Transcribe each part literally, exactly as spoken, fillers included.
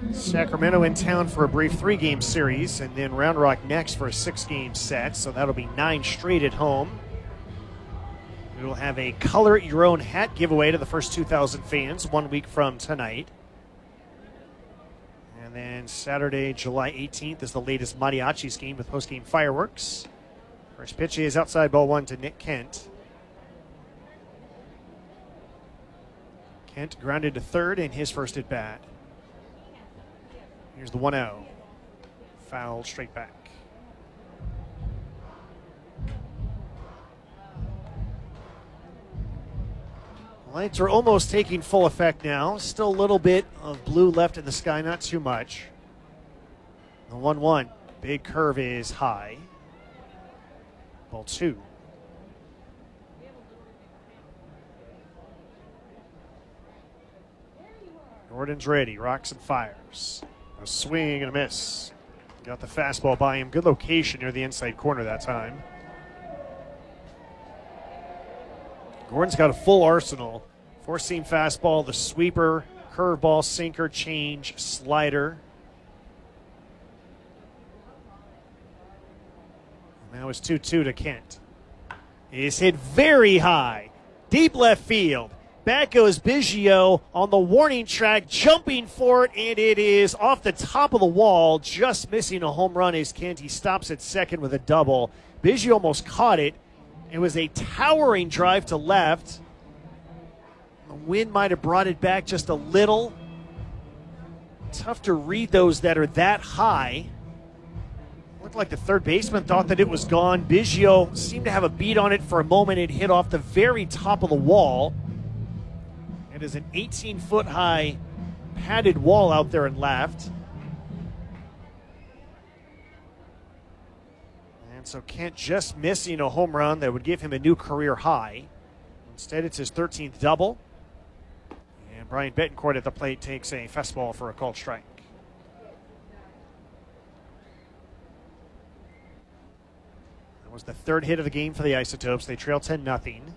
Sacramento in town for a brief three-game series, and then Round Rock next for a six-game set, so that'll be nine straight at home. We will have a Color Your Own Hat giveaway to the first two thousand fans one week from tonight. And then Saturday, July eighteenth is the latest mariachi scheme with post-game fireworks. First pitch is outside, ball one to Nick Kent. Kent grounded to third in his first at bat. Here's the one oh. Foul straight back. Lights are almost taking full effect now. Still a little bit of blue left in the sky, not too much. The one one. Big curve is high. Ball two. Gordon's ready. Rocks and fires. A swing and a miss. Got the fastball by him. Good location near the inside corner that time. Gordon's got a full arsenal. Four-seam fastball, the sweeper, curveball, sinker, change, slider. And now it's two two to Kent. It's hit very high. Deep left field. Back goes Biggio on the warning track, jumping for it, and it is off the top of the wall, just missing a home run as Kent. He stops at second with a double. Biggio almost caught it. It was a towering drive to left. The wind might have brought it back just a little. Tough to read those that are that high. Looked like the third baseman thought that it was gone. Biggio seemed to have a beat on it for a moment. It hit off the very top of the wall. It is an eighteen-foot high padded wall out there in left. So Kent just missing a home run that would give him a new career high. Instead, it's his thirteenth double. And Brian Betancourt at the plate takes a fastball for a called strike. That was the third hit of the game for the Isotopes. They trail ten nothing.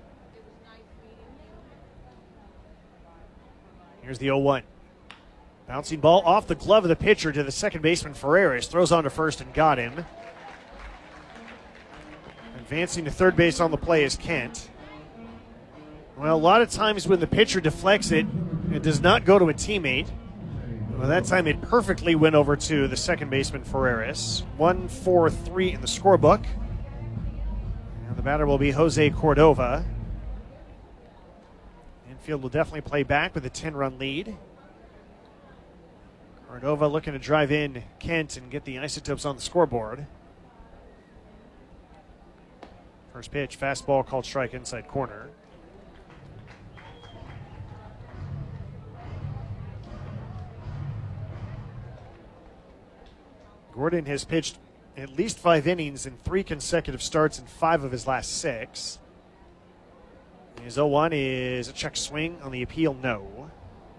Here's the oh one. Bouncing ball off the glove of the pitcher to the second baseman, Ferreras. Throws on to first and got him. Advancing to third base on the play is Kent. Well, a lot of times when the pitcher deflects it, it does not go to a teammate. Well, that time it perfectly went over to the second baseman, Ferreras. one four three in the scorebook. And the batter will be Jose Cordova. Infield will definitely play back with a ten-run lead. Cordova looking to drive in Kent and get the Isotopes on the scoreboard. First pitch, fastball called strike inside corner. Gordon has pitched at least five innings in three consecutive starts in five of his last six. His oh one is a check swing on the appeal, no.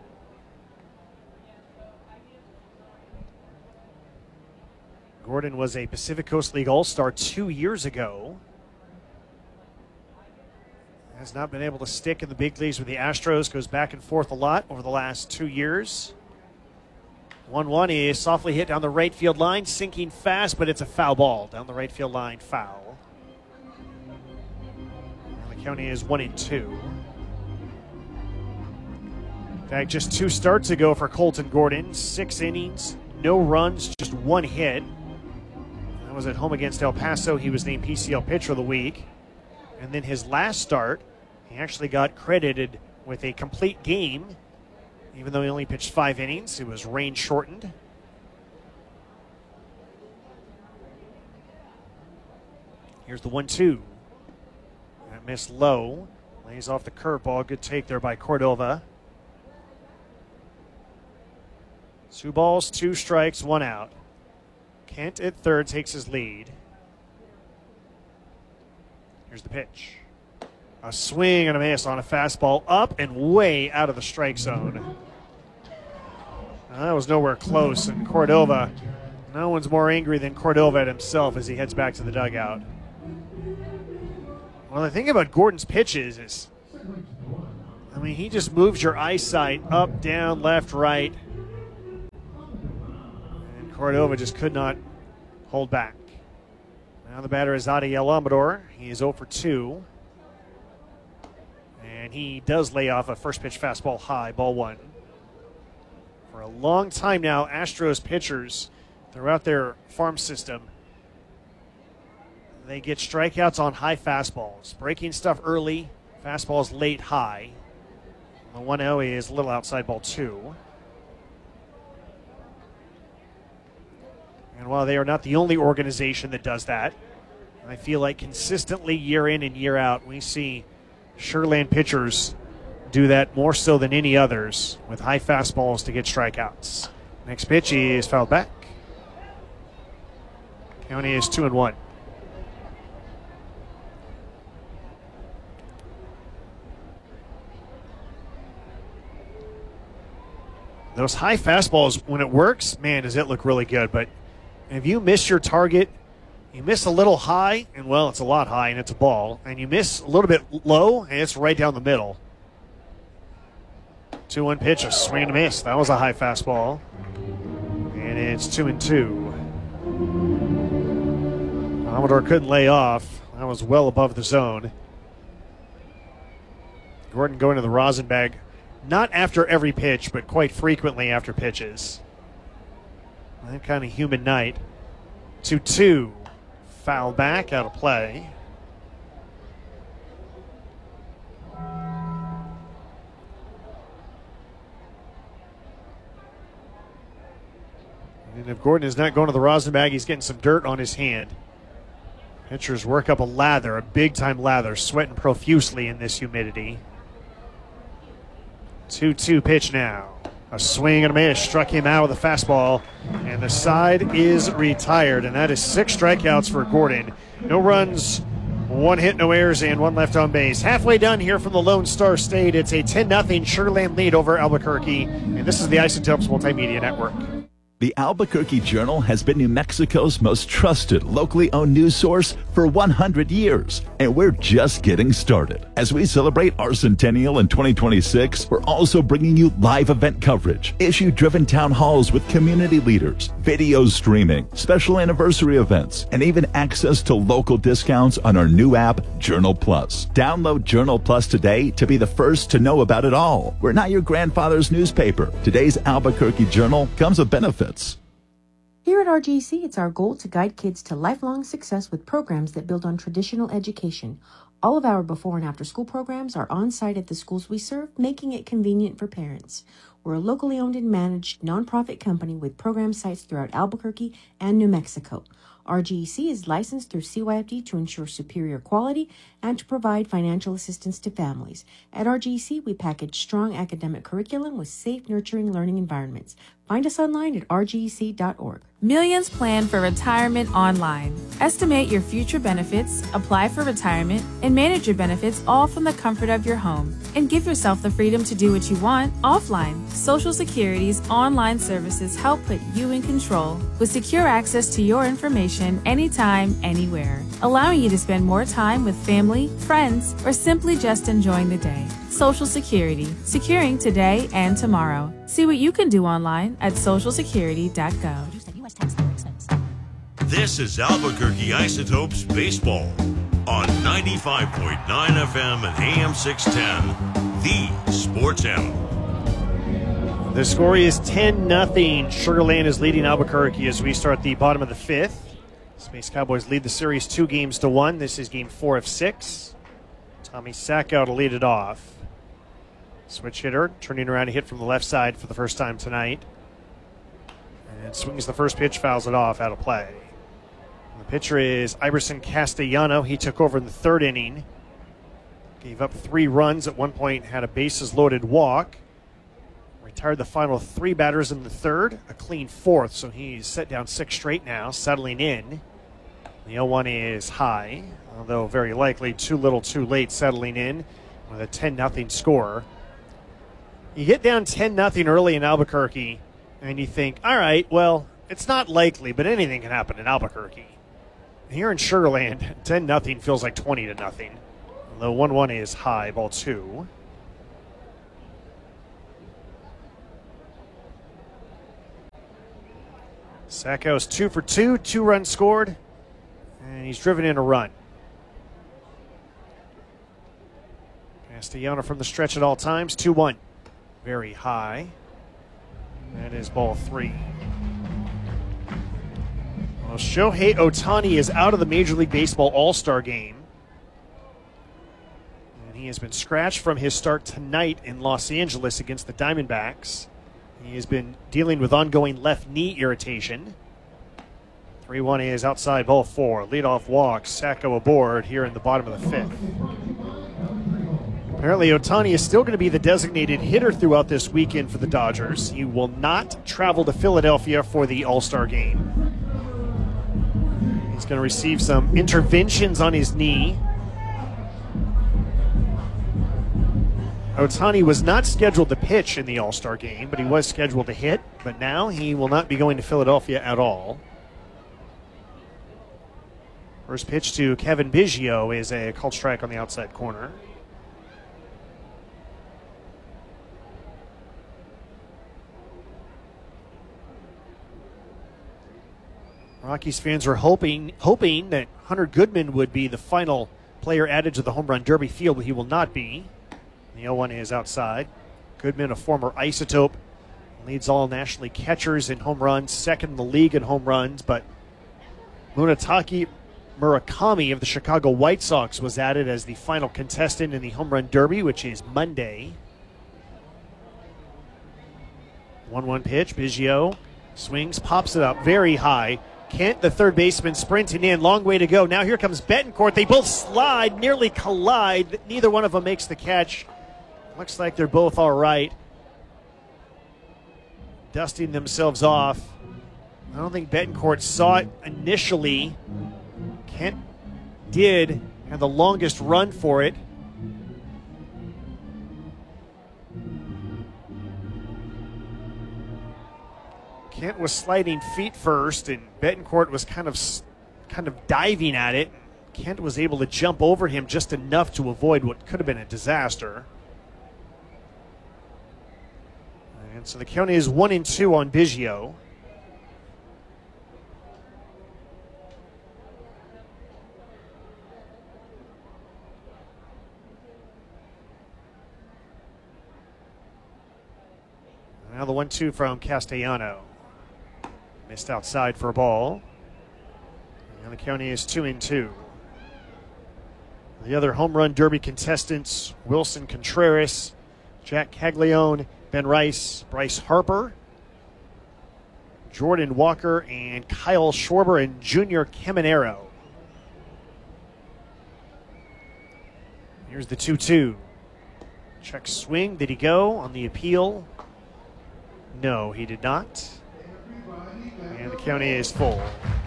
Gordon was a Pacific Coast League All-Star two years ago. Has not been able to stick in the big leagues with the Astros. Goes back and forth a lot over the last two years. one one is softly hit down the right field line. Sinking fast, but it's a foul ball. Down the right field line, foul. And the count is one and two. In fact, just two starts ago for Colton Gordon. Six innings, no runs, just one hit. That was at home against El Paso. He was named P C L Pitcher of the Week. And then his last start, he actually got credited with a complete game, even though he only pitched five innings. It was rain shortened. Here's the one two. That missed low. Lays off the curveball. Good take there by Cordova. Two balls, two strikes, one out. Kent at third takes his lead. Here's the pitch. A swing and a miss on a fastball up and way out of the strike zone. Now, that was nowhere close, and Cordova, no one's more angry than Cordova at himself as he heads back to the dugout. Well, the thing about Gordon's pitches is, I mean, he just moves your eyesight up, down, left, right. Cordova just could not hold back. Now the batter is Adiel Amador. He is zero for two. And he does lay off a first pitch fastball high, ball one. For a long time now, Astros pitchers throughout their farm system, they get strikeouts on high fastballs. Breaking stuff early, fastballs late high. The one oh is a little outside ball two. And while they are not the only organization that does that, I feel like consistently year in and year out, we see Sureland pitchers do that more so than any others with high fastballs to get strikeouts. Next pitch is fouled back. Count is two and one. Those high fastballs, when it works, man, does it look really good. But if you miss your target, you miss a little high, and well, it's a lot high, and it's a ball, and you miss a little bit low, and it's right down the middle. two one pitch, a swing and a miss. That was a high fastball. And it's two and two. Amador couldn't lay off. That was well above the zone. Gordon going to the rosin bag. Not after every pitch, but quite frequently after pitches. That kind of human night. two two. Foul back, out of play. And if Gordon is not going to the rosin bag, he's getting some dirt on his hand. Pitchers work up a lather, a big-time lather, sweating profusely in this humidity. two two pitch now. A swing and a miss. Struck him out with a fastball. And the side is retired. And that is six strikeouts for Gordon. No runs, one hit, no errors, and one left on base. Halfway done here from the Lone Star State. It's a ten nothing Sureland lead over Albuquerque. And this is the Isotopes Multimedia Network. The Albuquerque Journal has been New Mexico's most trusted, locally owned news source for one hundred years, and we're just getting started. As we celebrate our centennial in twenty twenty-six, we're also bringing you live event coverage, issue-driven town halls with community leaders, video streaming, special anniversary events, and even access to local discounts on our new app, Journal Plus. Download Journal Plus today to be the first to know about it all. We're not your grandfather's newspaper. Today's Albuquerque Journal comes with benefits. Here at R G C, it's our goal to guide kids to lifelong success with programs that build on traditional education. All of our before and after school programs are on site at the schools we serve, making it convenient for parents. We're a locally owned and managed nonprofit company with program sites throughout Albuquerque and New Mexico. R G C is licensed through C Y F D to ensure superior quality and to provide financial assistance to families. At R G C, we package strong academic curriculum with safe, nurturing learning environments. Find us online at r g c dot org. Millions plan for retirement online. Estimate your future benefits, apply for retirement, and manage your benefits all from the comfort of your home. And give yourself the freedom to do what you want offline. Social Security's online services help put you in control with secure access to your information anytime, anywhere, allowing you to spend more time with family, friends, or simply just enjoying the day. Social Security, securing today and tomorrow. See what you can do online at social security dot gov. This is Albuquerque Isotopes Baseball on ninety-five point nine F M and A M six ten, the Sports Animal. The score is ten nothing. Sureland is leading Albuquerque as we start the bottom of the fifth. Space Cowboys lead the series two games to one. This is game four of six. Tommy Sackow to lead it off. Switch hitter, turning around to hit from the left side for the first time tonight. And swings the first pitch, fouls it off, out of play. The pitcher is Iverson Castellano. He took over in the third inning. Gave up three runs. At one point had a bases loaded walk. Retired the final three batters in the third. A clean fourth, so he's set down six straight now, settling in. The oh one is high, although very likely too little too late, settling in with a ten nothing score. You get down ten nothing early in Albuquerque, and you think, all right, well, it's not likely, but anything can happen in Albuquerque. Here in Sureland, ten nothing feels like twenty to nothing. The one one is high, ball two. Sacco's two for two, two runs scored, and he's driven in a run. Castellano from the stretch at all times, two one. Very high. That is ball three. Well, Shohei Ohtani is out of the Major League Baseball All-Star game. And he has been scratched from his start tonight in Los Angeles against the Diamondbacks. He has been dealing with ongoing left knee irritation. three one is outside ball four. Leadoff walk. Sacco aboard here in the bottom of the fifth. Apparently, Ohtani is still going to be the designated hitter throughout this weekend for the Dodgers. He will not travel to Philadelphia for the All-Star game. He's going to receive some interventions on his knee. Ohtani was not scheduled to pitch in the All-Star game, but he was scheduled to hit. But now he will not be going to Philadelphia at all. First pitch to Kevin Biggio is a called strike on the outside corner. Rockies fans were hoping hoping that Hunter Goodman would be the final player added to the home run derby field, but he will not be. The oh one is outside. Goodman, a former isotope, leads all National League catchers in home runs, second in the league in home runs, but Munetake Murakami of the Chicago White Sox was added as the final contestant in the home run derby, which is Monday. one one pitch, Biggio swings, pops it up very high. Kent, the third baseman, sprinting in. Long way to go. Now here comes Betancourt. They both slide, nearly collide. Neither one of them makes the catch. Looks like they're both all right. Dusting themselves off. I don't think Betancourt saw it initially. Kent did have the longest run for it. Kent was sliding feet first, and Betancourt was kind of kind of diving at it. Kent was able to jump over him just enough to avoid what could have been a disaster. And so the count is one and two on Biggio. Now the one two from Castellano. Missed outside for a ball. And the count is two and two. The other home run derby contestants, Wilson Contreras, Jack Caglione, Ben Rice, Bryce Harper, Jordan Walker, and Kyle Schwarber and Junior Caminero. Here's the two two. Check swing. Did he go on the appeal? No, he did not. And the count is full.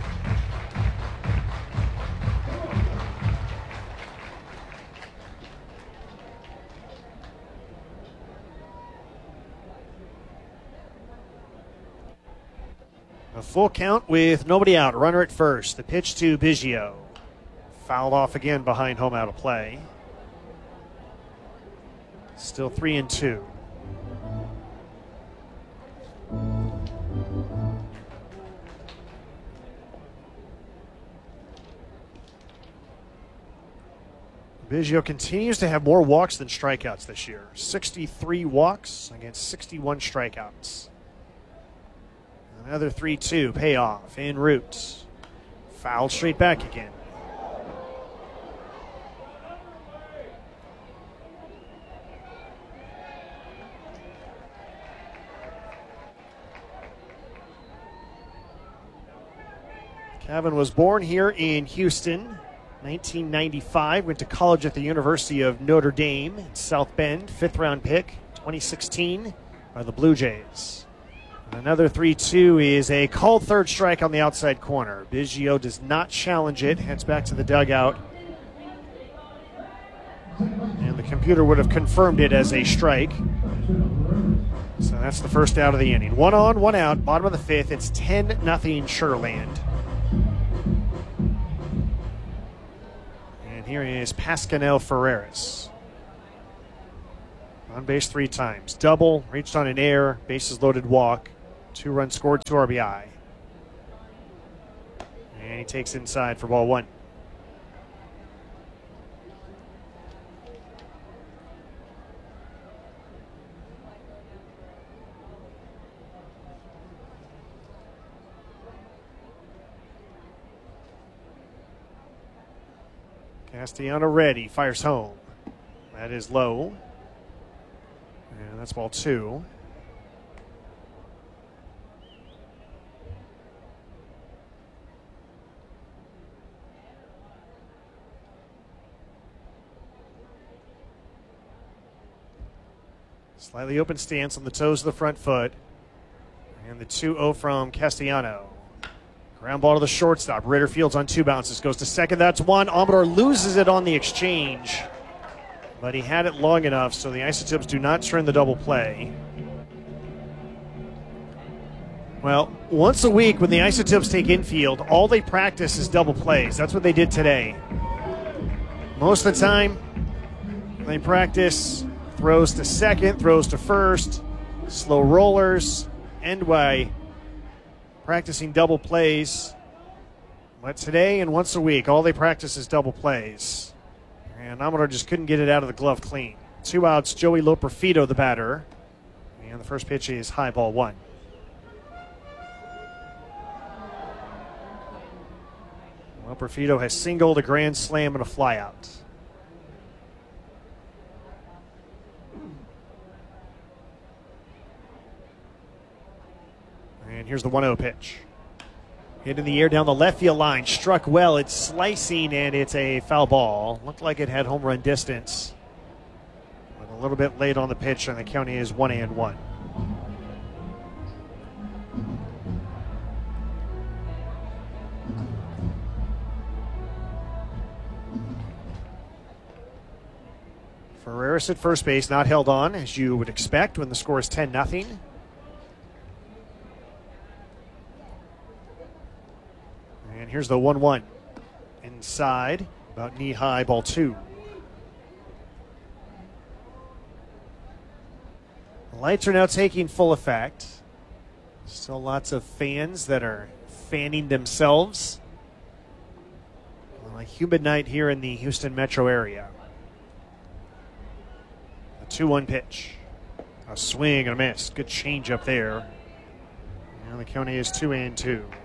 A full count with nobody out. Runner at first. The pitch to Biggio. Fouled off again behind home out of play. Still three and two. Biggio continues to have more walks than strikeouts this year. sixty-three walks against sixty-one strikeouts. Another three two payoff en route. Fouled straight back again. Cavan was born here in Houston, nineteen ninety-five. Went to college at the University of Notre Dame in South Bend. Fifth round pick, twenty sixteen by the Blue Jays. Another three two is a called third strike on the outside corner. Biggio does not challenge it, heads back to the dugout. And the computer would have confirmed it as a strike. So that's the first out of the inning. One on, one out, bottom of the fifth. It's ten nothing Sugarland. And here is Pascanel Ferreras. On base three times. Double, reached on an air, bases loaded walk. Two runs scored, two R B I. And he takes inside for ball one. Castellano ready, fires home. That is low. And that's ball two. Slightly open stance on the toes of the front foot. And the two oh from Castellano. Ground ball to the shortstop. Ritter fields on two bounces. Goes to second. That's one. Amador loses it on the exchange. But he had it long enough, so the Isotopes do not turn the double play. Well, once a week when the Isotopes take infield, all they practice is double plays. That's what they did today. Most of the time, they practice throws to second, throws to first, slow rollers, end by practicing double plays. But today and once a week, all they practice is double plays. And Amador just couldn't get it out of the glove clean. Two outs, Joey Loperfido, the batter. And the first pitch is high, ball one. Loperfido has singled, a grand slam, and a flyout. And here's the one oh pitch. Hit in the air down the left field line. Struck well. It's slicing, and it's a foul ball. Looked like it had home run distance. But a little bit late on the pitch, and the count is one and one. Ferreras at first base, not held on, as you would expect when the score is ten nothing. And here's the one one. Inside, about knee high, ball two. The lights are now taking full effect. Still lots of fans that are fanning themselves. On a humid night here in the Houston metro area. A two one pitch. A swing and a miss. Good change up there. And the count is two and two.